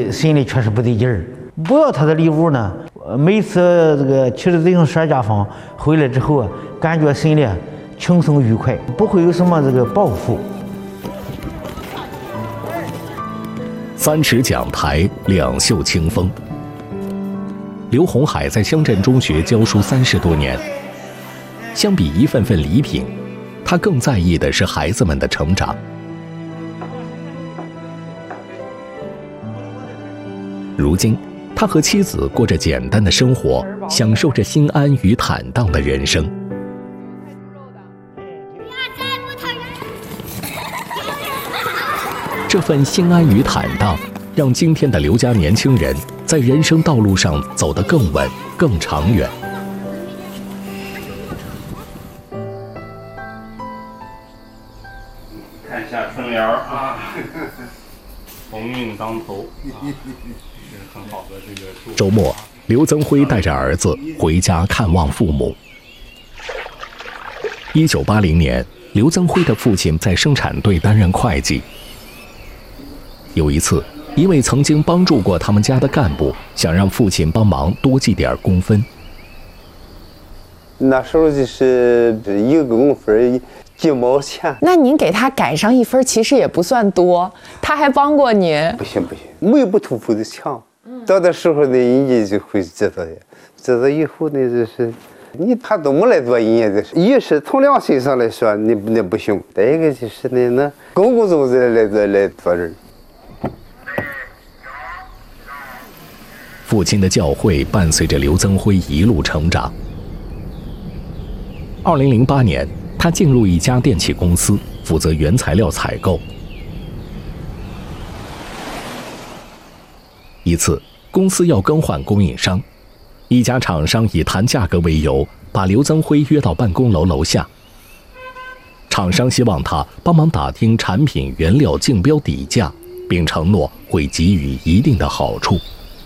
心里确实不对劲儿。不要他的礼物呢，每次这个去了这种十二家坊回来之后啊，感觉心里轻松愉快，不会有什么这个抱负。 3尺讲台，两袖清风。刘洪海在乡镇中学教书30多年，相比一份份礼品，他更在意的是孩子们的成长。如今，他和妻子过着简单的生活，享受着心安与坦荡的人生。这份心安与坦荡，让今天的刘家年轻人在人生道路上走得更稳、更长远。 看一下春联啊，鸿运当头啊，是很好的这个祝福。 周末，刘增辉带着儿子回家看望父母。1980年，刘增辉的父亲在生产队担任会计。有一次，一位曾经帮助过他们家的干部想让父亲帮忙多记点工分。 那时候就是1个工分几毛钱。 那您给他改上1分，其实也不算多，他还帮过您。 不行，没不托付的强。到的时候呢，人家就会知道的，知道以后呢，就是你他都没来做人家的事。一是从良心上来说，那不行；再一个就是呢，那公公总是来做人。 父亲的教诲伴随着刘增辉一路成长。2008年，他进入一家电器公司，负责原材料采购。一次，公司要更换供应商，一家厂商以谈价格为由，把刘增辉约到办公楼楼下。厂商希望他帮忙打听产品原料竞标底价，并承诺会给予一定的好处。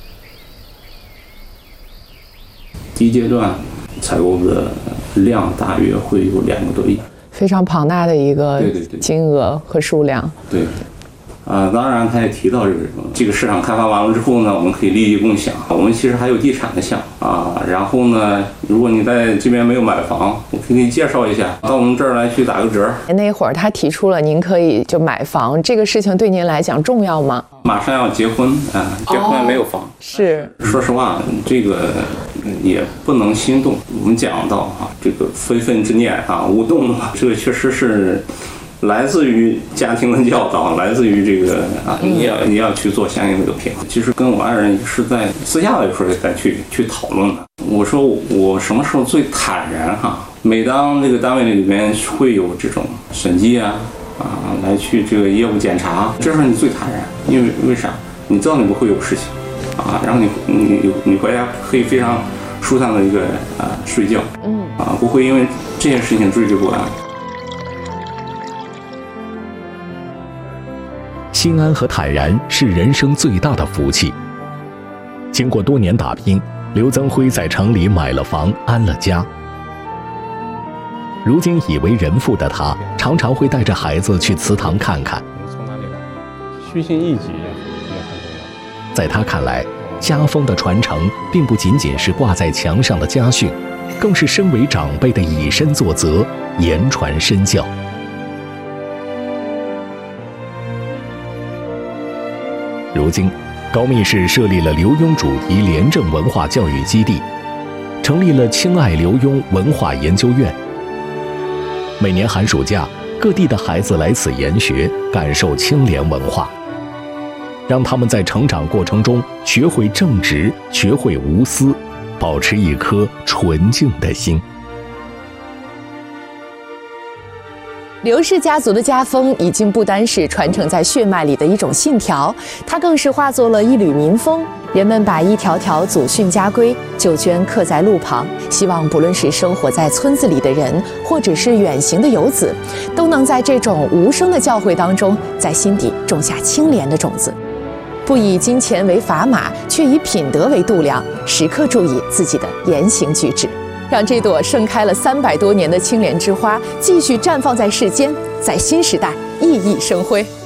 第一阶段采购的量大约会有2个多亿， 非常庞大的一个金额和数量。 对，当然他也提到这个市场开发完了之后呢，我们可以利益共享。我们其实还有地产的项啊，然后呢，如果你在这边没有买房，我可以给你介绍一下，到我们这儿来去打个折。 那会儿他提出了您可以就买房，这个事情对您来讲重要吗？ 马上要结婚啊，结婚没有房， 是。 说实话，这个也不能心动。我们讲到啊，这个非分之念啊，无动啊，这个确实是来自于家庭的教导，来自于这个啊，你要去做相应的一个平衡。其实跟我爱人也是在私下的时候再去讨论的。我说我什么时候最坦然哈？每当这个单位里面会有这种审计啊来去这个业务检查，这时候你最坦然，因为啥？你知道你不会有事情啊，然后你回家可以非常舒坦的一个睡觉，不会因为这件事情惴惴不安。 心安和坦然是人生最大的福气。经过多年打拼，刘增辉在城里买了房，安了家。如今已为人父的他，常常会带着孩子去祠堂看看。 从哪里来？虚心一己也很重要。 在他看来，家风的传承并不仅仅是挂在墙上的家训，更是身为长辈的以身作则，言传身教。如今，高密市设立了刘墉主题廉政文化教育基地，成立了亲爱刘墉文化研究院。每年寒暑假，各地的孩子来此研学，感受清廉文化，让他们在成长过程中学会正直，学会无私，保持一颗纯净的心。 刘氏家族的家风已经不单是传承在血脉里的一种信条，它更是化作了一缕民风。人们把一条条祖训家规就镌刻在路旁，希望不论是生活在村子里的人，或者是远行的游子，都能在这种无声的教诲当中，在心底种下清廉的种子。不以金钱为砝码，却以品德为度量，时刻注意自己的言行举止，让这朵盛开了300多年的清廉之花继续绽放在世间，在新时代熠熠生辉。